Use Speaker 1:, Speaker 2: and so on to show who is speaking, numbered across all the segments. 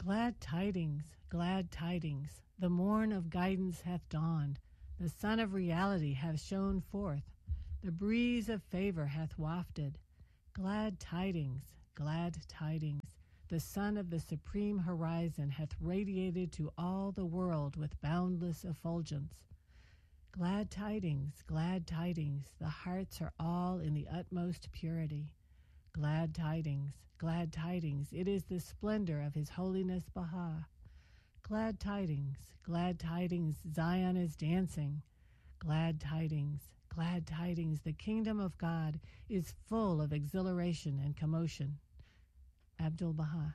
Speaker 1: Glad tidings, the morn of guidance hath dawned, the sun of reality hath shone forth, the breeze of favor hath wafted. Glad tidings, the sun of the supreme horizon hath radiated to all the world with boundless effulgence. Glad tidings, the hearts are all in the utmost purity. Glad tidings, it is the splendor of His Holiness Baha. Glad tidings, Zion is dancing. Glad tidings, the kingdom of God is full of exhilaration and commotion. Abdu'l-Baha.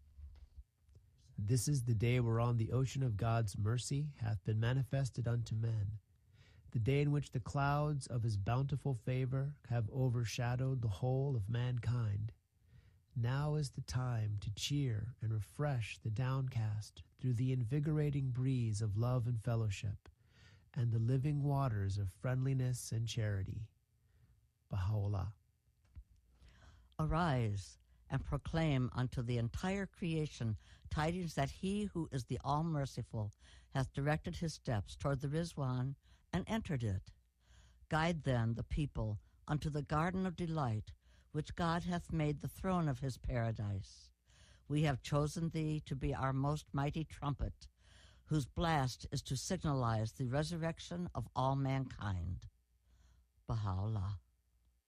Speaker 2: This is the day whereon the ocean of God's mercy hath been manifested unto men, the day in which the clouds of His bountiful favor have overshadowed the whole of mankind. Now is the time to cheer and refresh the downcast through the invigorating breeze of love and fellowship, and the living waters of friendliness and charity. Baha'u'llah.
Speaker 3: Arise and proclaim unto the entire creation tidings that He who is the All-Merciful hath directed His steps toward the Rizwan and entered it. Guide then the people unto the garden of delight, which God hath made the throne of His paradise. We have chosen thee to be our most mighty trumpet, whose blast is to signalize the resurrection of all mankind. Baha'u'llah.